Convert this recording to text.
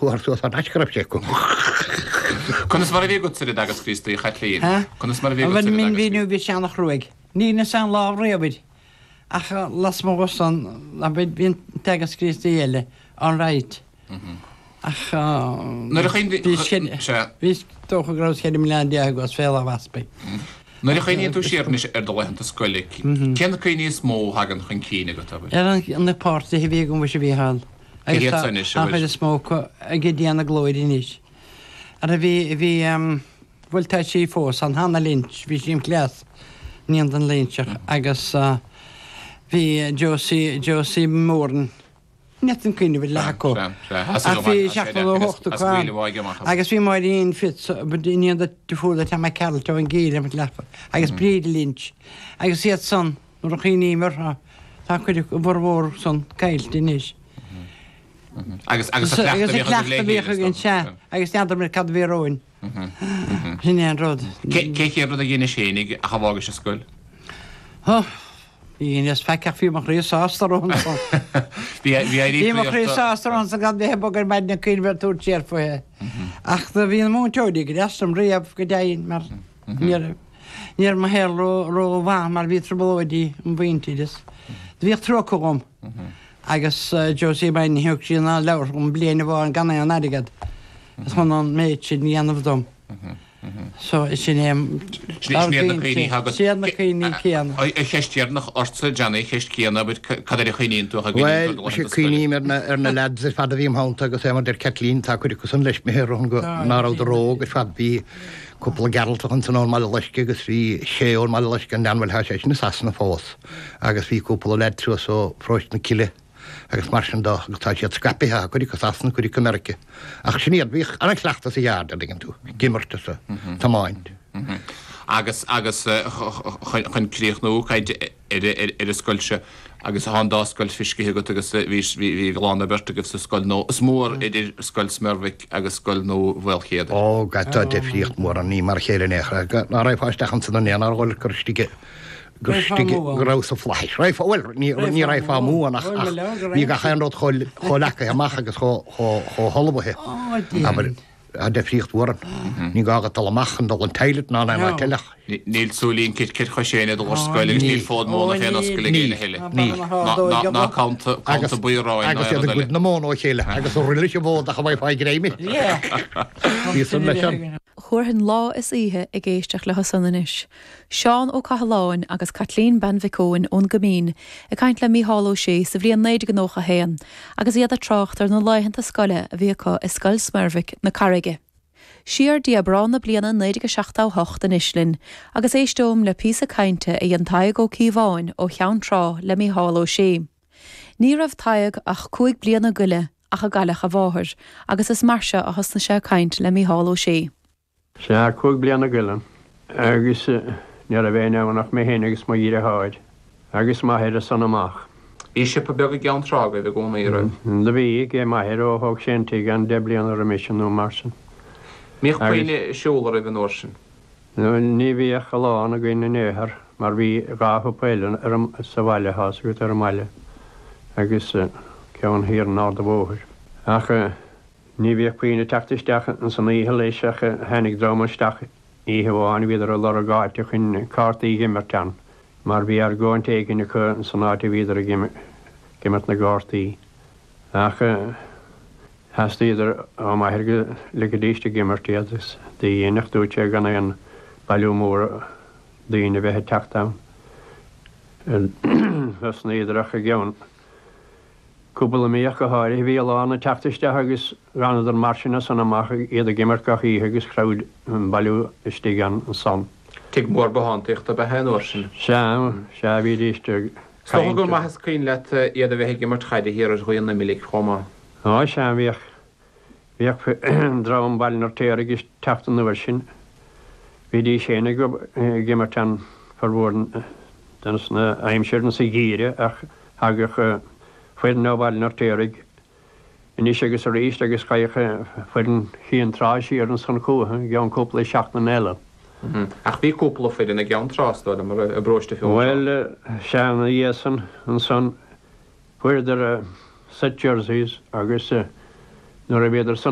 chuirú a nascarab sé go. Conas mar a bhí go sa agus Cristo i chatlíon. Conas mar a bhí go bhfuil min bhíú bhí seannach ruig. Ní na san lá réabid. Ach las má gosan a bid bhíon tegas Cristo eile an ráid. Ach bhís tócha grás chéidir millián deag as féil a bhaspa. Nuair a chuoine tú siarnis do lehananta scoile. Ceanna chuoine smó hagan chun cíine go tabhaid. An napáirta hí bhí go mu sé bhí hall. Agus a smó a gé díanana glóid níos. A bhí bhfuil tá sí fós an hána lynch, bhí sim cléas níon an lynseach agus bhí Josie Moran net an cuine bhí leco. Bhí seachna hochta agus bhí mar íon fit íon de fúla te mai ceilta an géile mit lefa. Agus bríd lynch. Agus iad son nó chuoine mar tá chuidir bhór son cailt níos. Agus leachta bhícha gin se, agus teantar mar cad bhíróin. Sinné an rud. Cé rud a gine sénig a chahága se scoil? Bhí is feiceach fí mar réástarón. Bhí mar réástarón san gad bhé bogur meid na cuinhar túr tíar foithe. Ach da bhí mún teodaí go deastam réamh go daon mar níor mar héir ró bhá mar bhí trobóidí an bhaontíidir. Bhíoh trocha gom. Agus Josie bain hiúg sin á leir an bliana bhá an ganna an adigad. Is chun an méid sin níanamh dom. So is sin Síad na chuoine céan. Cheisttíarnach orsa Johnny cheist céanna bud cadidir chuoíonn tú Well, sé cuoine ar na led is fad a bhím hánta agus émar der Cetlín tá chuir go san leis méhir go nárád róg is fad bhí cúpla gealta an san máil leisce agus bhí séor máil leisce an danhfuil há sé na sasna fós agus bhí cúpla led trú ó froist na cile. Agus mar sin dá agus tá siad scapithe chuí go sasna chuí America. Ach sinníad bhíh anna chleachta sa jaar a ligan tú, gimmarta sa tamáint. Agus chun críochnú chuid ar a scoilse agus há dáscoil fiscithe go agus bhí gláánna berta agus sa scoil nó smór idir scoil smurmhic agus scoil nó bhfuilchéad. Ó gaitá defríocht mór an ní mar chéile néchra. Ná raibháistechan san néanar ghil churstige grás a fleis. Raibhfuil ní raibhá mú nach ní ga chaanród cholecha amach agus cho holbathe. A defríocht waran. Ní gaga tal amachchan dal an teilet ná na teilech. Níl súlín cit choséine do scoil agus níl fód móna féna scoil géile heile. Ná canta buíráin. Agus iad a gud na móna ó chéile, agus ó rilis bhód a chabaidh gréimi. Ní san leis an. Chórthain lá is ihe I géisteach le hasanis. Seán ó Cahaláin agus Kathleen Benvicóin ón Gomín I caint le míhalló sé sa bhríon 9 nócha héan, agus iad a trocht ar na leihananta scoile a bhíocha I scoil Smurmhic na Carige. Siar dia brana bliana 9 in Islinn, agus éistóm le písa cainte I an taig ó Cíháin ó cheann trá le míhalló sé. Ní rah taig ach 5 bliana guile ach a galach a bháthir, agus is marse a hasna sé caint le míhalló sé. Se 5 bliana guile, agus near a bhéine nach mé héine agus má íre háid, agus má héad a san amach. Bhí sipa beag geann trá go bh go méire. Le bhí é má héad ó thug séntaí gan 10 bliana remission nó marsin. Míoch chuoine siúlar a bh nósin. Ní bhí a chaláán a gcuoine néthar, mar bhí gáth péilean ar sa bhaile hás go ar maiile, agus ceann hir ná a bhóthir. Ach ní bhíoh chuoine teachtasteach an san ihe leiseach henig drámaisteach ihe bháin viidir a lar a gáite chun cartaí gimmertean, mar bhí ar gáin téigin na chu an sanáte viidir a gimmert na gátaí. Ach hastíidir á maithir le go díiste gimmertí agus dí dhéanaach dúte gan an bailú mór daoine bheitthe teachtam. Thus níidirach a gceann. Cúpla míoch go háir bhí lána teachtaiste agus ranadar marsinna san amach iad a gimmert í agus chráid bailú istí gan an san. Tig mór behantaíocht a bheit nósin. Se bhí díiste. Tá go maithas cuoin le iad a bheith gimmert chaide hir ar chuoin na millic chomá. Á se bhíoh drám bailnar téir agus teachtan nuair sin. Bhí dí séna go gimmertean farhórn den na aimseirn sa gíire ach hagach fuidir nóbhailnar téirigh. Inis agus a réist agus caiiche fuidir híon tráisí ar an san cútha geann cúpla 7 eile. Ach bhí cúpla fuidir na geann trástáil mar a bróiste fiú. Well, seanna dhéasan an san fuidir set jerseys agus nuair a bhéidir san